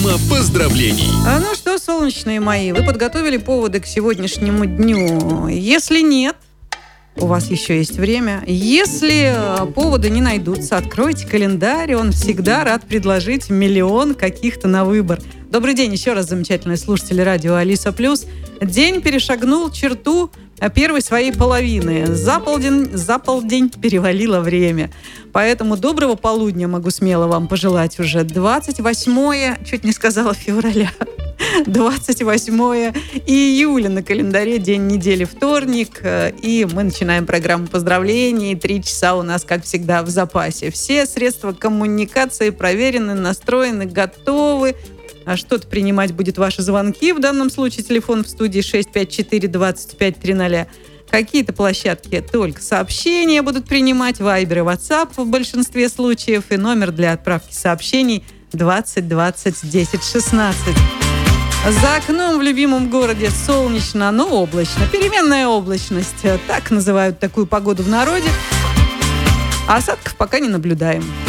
Программа поздравлений. Ну что, солнечные мои, вы подготовили поводы к сегодняшнему дню? Если нет, у вас еще есть время. Если поводы не найдутся, откройте календарь, он всегда рад предложить миллион каких-то на выбор. Добрый день еще раз, замечательные слушатели радио Алиса Плюс. День перешагнул черту первой своей половины. За полдень перевалило время. Поэтому доброго полудня могу смело вам пожелать уже 28, чуть не сказала февраля, 28 июля на календаре, день недели, вторник. И мы начинаем программу поздравлений. 3 часа у нас, как всегда, в запасе. Все средства коммуникации проверены, настроены, готовы. А что-то принимать будет ваши звонки. В данном случае телефон в студии 654-2530. Какие-то площадки только сообщения будут принимать. Вайбер и WhatsApp в большинстве случаев. И номер для отправки сообщений 20 20 10 16. За окном в любимом городе солнечно, но облачно. Переменная облачность. Так называют такую погоду в народе. А осадков пока не наблюдаем.